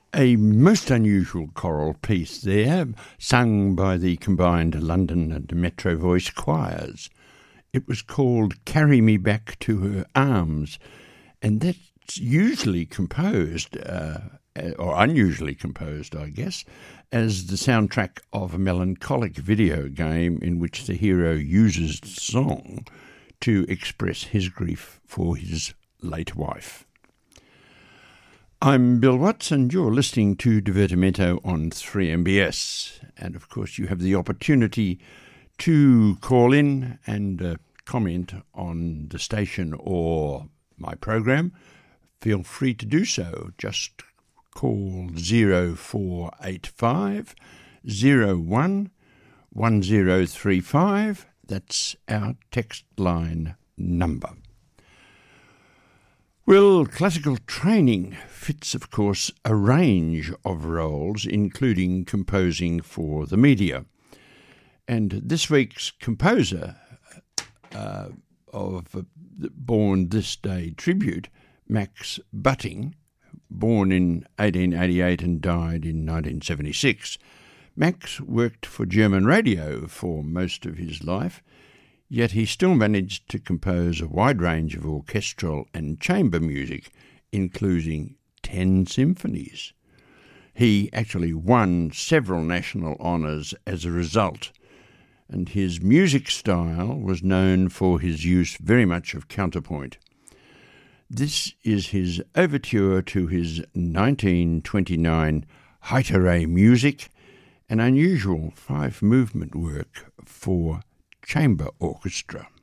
A most unusual choral piece there, sung by the combined London and Metro Voice choirs. It was called Carry Me Back to Her Arms, and that's usually composed, or unusually composed, I guess, as the soundtrack of a melancholic video game in which the hero uses the song to express his grief for his late wife. I'm Bill Watts, and you're listening to Divertimento on 3MBS. And, of course, you have the opportunity to call in and comment on the station or my program. Feel free to do so. Just call 0485 01 1035. That's our text line number. Well, classical training fits, of course, a range of roles, including composing for the media. And this week's composer of Born This Day tribute, Max Butting, born in 1888 and died in 1976. Max worked for German radio for most of his life, yet he still managed to compose a wide range of orchestral and chamber music, including 10 symphonies. He actually won several national honours as a result, and his music style was known for his use very much of counterpoint. This is his overture to his 1929 Heitere Musik, an unusual 5-movement work for chamber orchestra.